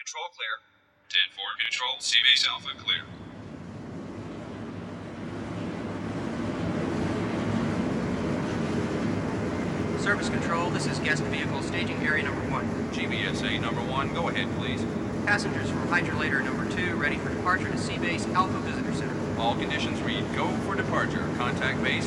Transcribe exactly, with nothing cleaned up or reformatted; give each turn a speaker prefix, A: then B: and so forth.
A: Control clear. ten four Control, C-Base Alpha clear.
B: Service Control, this is guest vehicle staging area number one.
C: G B S A number one, go ahead, please.
B: Passengers from hydrolator number two, ready for departure to C-Base Alpha Visitor Center.
C: All conditions read go for departure. Contact base